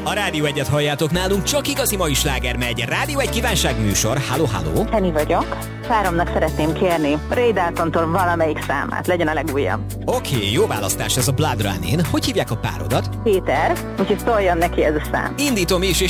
A Rádió Egyet halljátok, nálunk csak igazi mai sláger megy. Rádió Egy kívánságműsor. Halló. Henny vagyok. Páromnak szeretném kérni Ray Daltontól valamelyik számát, legyen a legújabb. Oké, jó választás ez a Blood Run-in. Hogy hívják a párodat? Péter, úgyhogy szóljon neki ez a szám. Indítom is,